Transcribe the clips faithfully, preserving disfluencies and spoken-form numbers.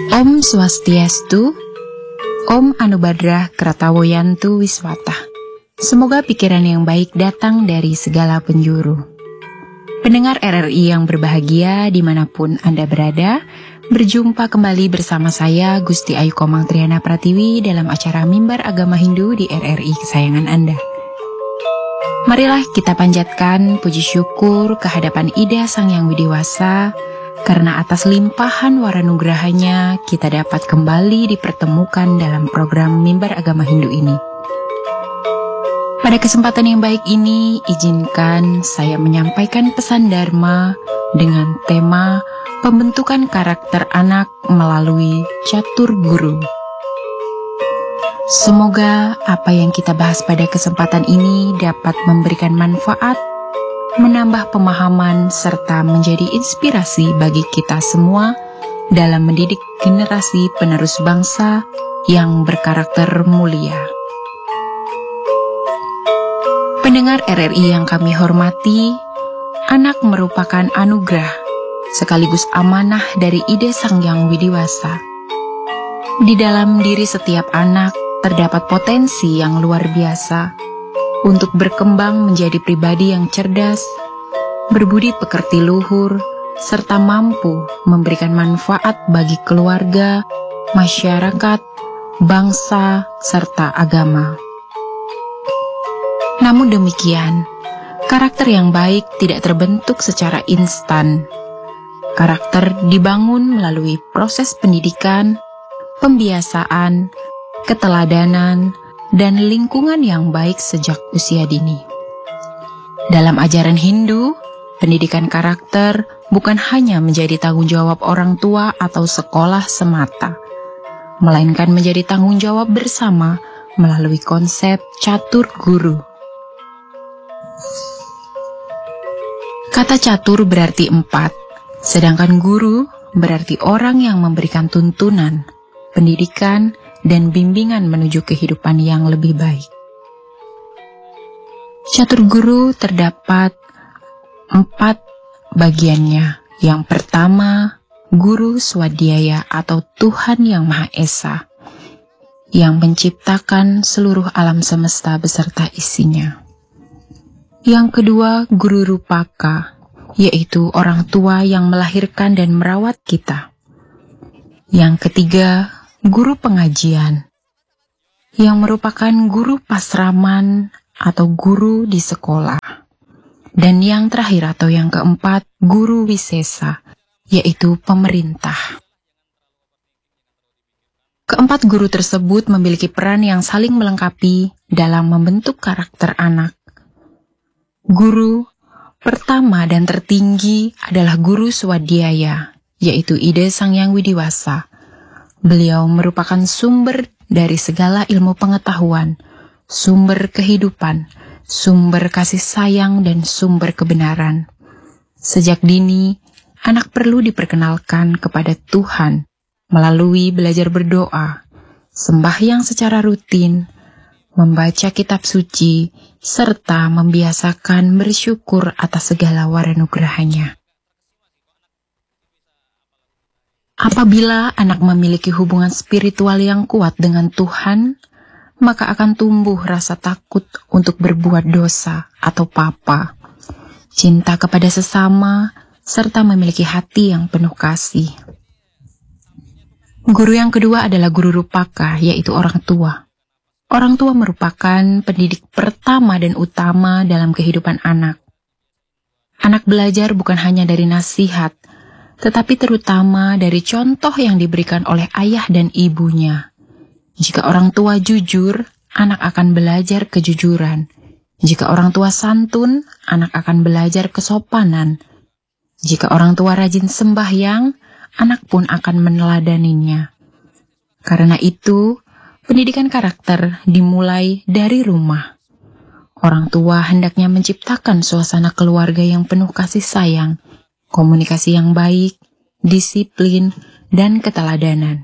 Om Swastiastu, Om Anubadrah Kratawoyantu Wiswata. Semoga pikiran yang baik datang dari segala penjuru. Pendengar R R I yang berbahagia dimanapun Anda berada, berjumpa kembali bersama saya Gusti Ayu Komang Triana Pratiwi dalam acara Mimbar Agama Hindu di R R I kesayangan Anda. Marilah kita panjatkan puji syukur kehadapan Ida Sang Yang Widiwasa, karena atas limpahan waranugrahanya kita dapat kembali dipertemukan dalam program Mimbar Agama Hindu ini. Pada kesempatan yang baik ini, izinkan saya menyampaikan pesan Dharma dengan tema pembentukan karakter anak melalui catur guru. Semoga apa yang kita bahas pada kesempatan ini dapat memberikan manfaat, menambah pemahaman, serta menjadi inspirasi bagi kita semua dalam mendidik generasi penerus bangsa yang berkarakter mulia. Pendengar R R I yang kami hormati, anak merupakan anugerah sekaligus amanah dari Ida Sang Yang Widiwasa. Di dalam diri setiap anak terdapat potensi yang luar biasa untuk berkembang menjadi pribadi yang cerdas, berbudi pekerti luhur, serta mampu memberikan manfaat bagi keluarga, masyarakat, bangsa, serta agama. Namun demikian, karakter yang baik tidak terbentuk secara instan. Karakter dibangun melalui proses pendidikan, pembiasaan, keteladanan, dan lingkungan yang baik sejak usia dini. Dalam ajaran Hindu, pendidikan karakter bukan hanya menjadi tanggung jawab orang tua atau sekolah semata, melainkan menjadi tanggung jawab bersama melalui konsep catur guru. Kata catur berarti empat, sedangkan guru berarti orang yang memberikan tuntunan, pendidikan, dan bimbingan menuju kehidupan yang lebih baik. Catur guru terdapat empat bagiannya. Yang pertama, Guru Swadhyaya atau Tuhan Yang Maha Esa, yang menciptakan seluruh alam semesta beserta isinya. Yang kedua, Guru Rupaka, yaitu orang tua yang melahirkan dan merawat kita. Yang ketiga, Guru Pengajian, yang merupakan guru pasraman atau guru di sekolah. Dan yang terakhir atau yang keempat, Guru Wisesa, yaitu pemerintah. Keempat guru tersebut memiliki peran yang saling melengkapi dalam membentuk karakter anak. Guru pertama dan tertinggi adalah Guru Swadhyaya, yaitu Ida Sang Yang Widiwasa. Beliau merupakan sumber dari segala ilmu pengetahuan, sumber kehidupan, sumber kasih sayang, dan sumber kebenaran. Sejak dini, anak perlu diperkenalkan kepada Tuhan melalui belajar berdoa, sembahyang secara rutin, membaca kitab suci, serta membiasakan bersyukur atas segala waranugrahanya. Apabila anak memiliki hubungan spiritual yang kuat dengan Tuhan, maka akan tumbuh rasa takut untuk berbuat dosa atau papa, cinta kepada sesama, serta memiliki hati yang penuh kasih. Guru yang kedua adalah Guru Rupaka, yaitu orang tua. Orang tua merupakan pendidik pertama dan utama dalam kehidupan anak. Anak belajar bukan hanya dari nasihat, tetapi terutama dari contoh yang diberikan oleh ayah dan ibunya. Jika orang tua jujur, anak akan belajar kejujuran. Jika orang tua santun, anak akan belajar kesopanan. Jika orang tua rajin sembahyang, anak pun akan meneladaninya. Karena itu, pendidikan karakter dimulai dari rumah. Orang tua hendaknya menciptakan suasana keluarga yang penuh kasih sayang, komunikasi yang baik, disiplin, dan keteladanan.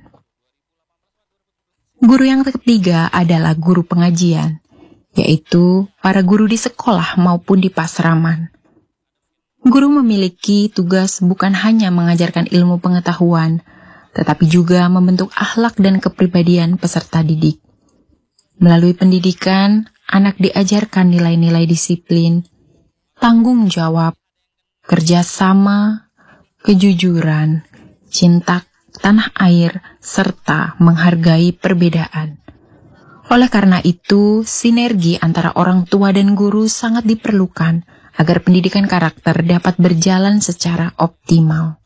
Guru yang ketiga adalah guru pengajian, yaitu para guru di sekolah maupun di pasraman. Guru memiliki tugas bukan hanya mengajarkan ilmu pengetahuan, tetapi juga membentuk akhlak dan kepribadian peserta didik. Melalui pendidikan, anak diajarkan nilai-nilai disiplin, tanggung jawab, kerjasama, kejujuran, cinta tanah air, serta menghargai perbedaan. Oleh karena itu, sinergi antara orang tua dan guru sangat diperlukan agar pendidikan karakter dapat berjalan secara optimal.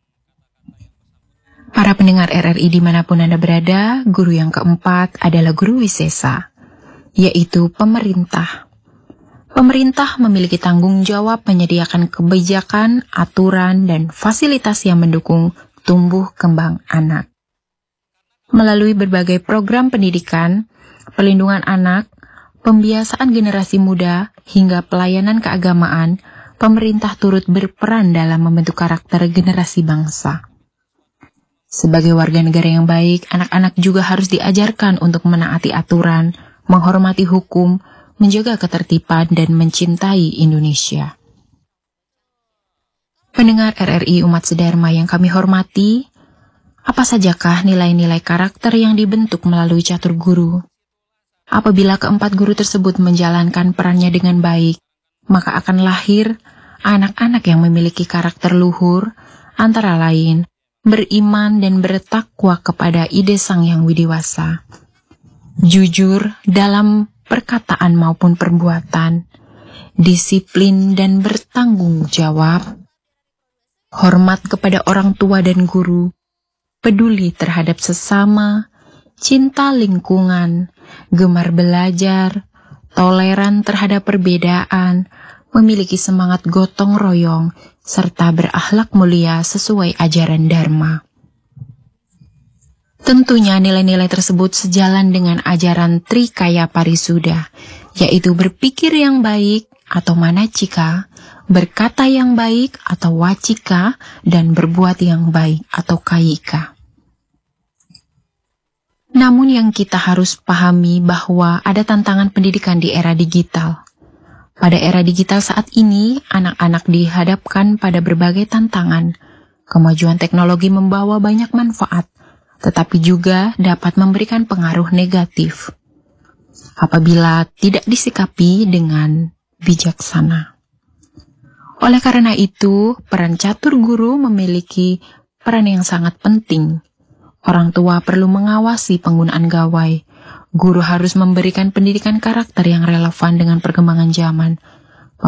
Para pendengar R R I dimanapun Anda berada, guru yang keempat adalah guru wisesa, yaitu pemerintah. Pemerintah memiliki tanggung jawab menyediakan kebijakan, aturan, dan fasilitas yang mendukung tumbuh kembang anak. Melalui berbagai program pendidikan, pelindungan anak, pembiasaan generasi muda, hingga pelayanan keagamaan, pemerintah turut berperan dalam membentuk karakter generasi bangsa. Sebagai warga negara yang baik, anak-anak juga harus diajarkan untuk menaati aturan, menghormati hukum, menjaga ketertiban, dan mencintai Indonesia. Pendengar R R I umat sedharma yang kami hormati, apa sajakah nilai-nilai karakter yang dibentuk melalui catur guru? Apabila keempat guru tersebut menjalankan perannya dengan baik, maka akan lahir anak-anak yang memiliki karakter luhur, antara lain beriman dan bertakwa kepada ide Sang Yang Widiwasa, jujur dalam perkataan maupun perbuatan, disiplin dan bertanggung jawab, hormat kepada orang tua dan guru, peduli terhadap sesama, cinta lingkungan, gemar belajar, toleran terhadap perbedaan, memiliki semangat gotong royong, serta berakhlak mulia sesuai ajaran Dharma. Tentunya nilai-nilai tersebut sejalan dengan ajaran Trikaya Parisuda, yaitu berpikir yang baik atau manacika, berkata yang baik atau wacika, dan berbuat yang baik atau kayika. Namun yang kita harus pahami bahwa ada tantangan pendidikan di era digital. Pada era digital saat ini, anak-anak dihadapkan pada berbagai tantangan. Kemajuan teknologi membawa banyak manfaat, tetapi juga dapat memberikan pengaruh negatif apabila tidak disikapi dengan bijaksana. Oleh karena itu, peran catur guru memiliki peran yang sangat penting. Orang tua perlu mengawasi penggunaan gawai. Guru harus memberikan pendidikan karakter yang relevan dengan perkembangan zaman,